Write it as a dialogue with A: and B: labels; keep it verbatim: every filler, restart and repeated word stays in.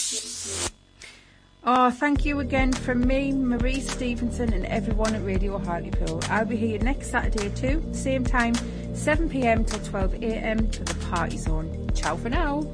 A: Oh, thank you again from me, Marie Stevenson, and everyone at Radio Hartlepool. I'll be here next Saturday too, same time, seven p m till twelve a m for the Party Zone. Ciao for now.